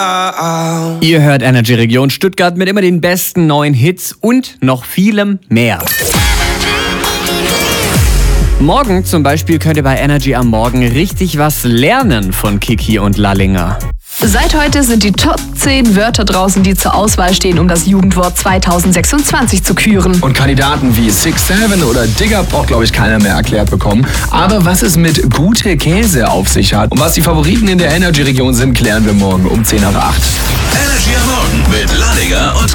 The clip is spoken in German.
Ihr hört Energy Region Stuttgart mit immer den besten neuen Hits und noch vielem mehr. Morgen zum Beispiel könnt ihr bei Energy am Morgen richtig was lernen von Kiki und Lallinger. Seit heute sind die Top 10 Wörter draußen, die zur Auswahl stehen, um das Jugendwort 2026 zu küren. Und Kandidaten wie 6'7 oder Digger braucht, glaube ich, keiner mehr erklärt bekommen. Aber was es mit gute Käse auf sich hat und was die Favoriten in der Energy-Region sind, klären wir morgen um 10 nach 8. Energy am Morgen mit Lallinger und